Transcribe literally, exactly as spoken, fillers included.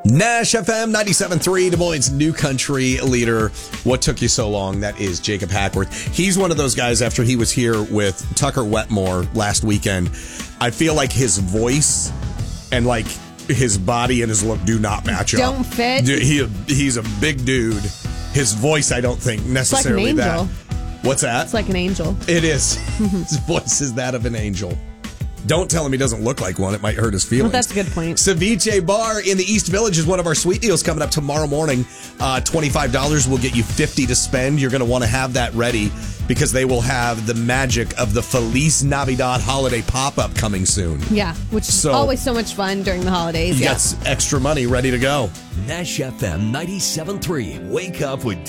Nash F M ninety-seven point three, Des Moines' new country leader. What took you so long? That is Jacob Hackworth. He's one of those guys, after he was here with Tucker Wetmore last weekend, I feel like his voice and like his body and his look do not match up. Don't fit. Dude, he, he's a big dude. His voice, I don't think necessarily it's like an angel. that. What's that? It's like an angel. It is. His voice is that of an angel. Don't tell him he doesn't look like one. It might hurt his feelings. Well, that's a good point. Ceviche Bar in the East Village is one of our sweet deals coming up tomorrow morning. Uh, twenty-five dollars will get you fifty dollars to spend. You're going to want to have that ready because they will have the magic of the Feliz Navidad holiday pop-up coming soon. Yeah, which is So- always so much fun during the holidays. You Yeah. got extra money ready to go. Nash F M ninety-seven point three. Wake up with